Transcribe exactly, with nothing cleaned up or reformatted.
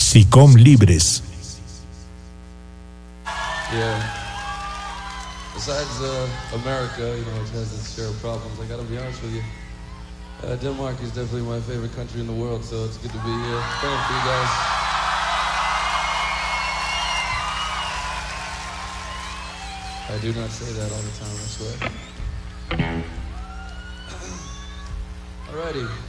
SICOM Libres. Yeah. Besides uh, America, you know, which has its share of problems, I gotta be honest with you. Uh, Denmark is definitely my favorite country in the world, so it's good to be here. Praying for you guys. I do not say that all the time, I swear. Alrighty.